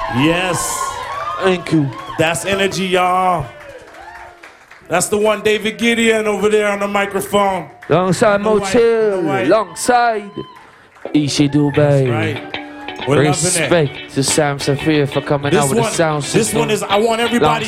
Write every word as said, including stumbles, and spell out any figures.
Yes. Thank you. That's energy, y'all. That's the one David Gideon over there on the microphone. Alongside Motel, alongside Ishi Dubai. That's right. We're Respect to Sam Safir for coming this out with one, the sound system. This one is, I want everybody